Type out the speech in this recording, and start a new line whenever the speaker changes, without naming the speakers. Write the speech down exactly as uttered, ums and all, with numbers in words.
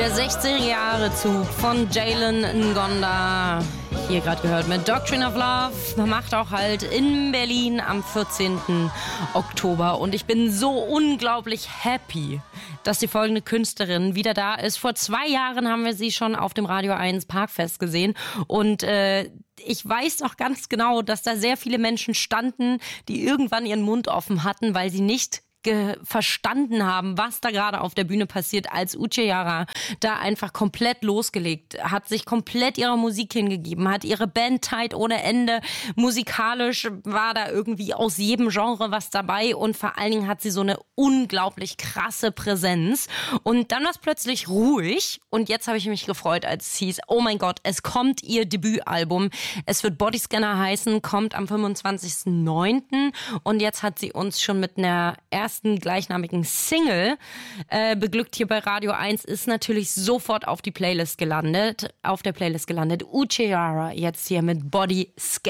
Der sechzig-Jahre-Zug von Jalen Ngonda, hier gerade gehört mit Doctrine of Love, macht auch halt in Berlin am vierzehnten Oktober. Und ich bin so unglaublich happy, dass die folgende Künstlerin wieder da ist. Vor zwei Jahren haben wir sie schon auf dem Radio eins Parkfest gesehen und äh, ich weiß noch ganz genau, dass da sehr viele Menschen standen, die irgendwann ihren Mund offen hatten, weil sie nicht Ge- verstanden haben, was da gerade auf der Bühne passiert, als Uchiara da einfach komplett losgelegt hat, sich komplett ihrer Musik hingegeben hat, ihre Band tight ohne Ende, musikalisch war da irgendwie aus jedem Genre was dabei und vor allen Dingen hat sie so eine unglaublich krasse Präsenz und dann war es plötzlich ruhig und jetzt habe ich mich gefreut, als es hieß, oh mein Gott, es kommt ihr Debütalbum, es wird Bodyscanner heißen, kommt am fünfundzwanzigsten neunten und jetzt hat sie uns schon mit einer ersten gleichnamigen Single äh, beglückt hier bei Radio eins, ist natürlich sofort auf die Playlist gelandet, auf der Playlist gelandet. Uchiara jetzt hier mit Bodyscanner.